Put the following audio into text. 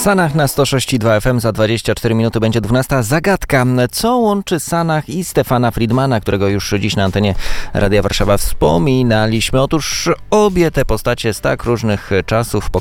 Sanach na 106,2 FM za 24 minuty będzie 12. Zagadka. Co łączy Sanach i Stefana Friedmana, którego już dziś na antenie Radia Warszawa wspominaliśmy? Otóż obie te postacie z tak różnych czasów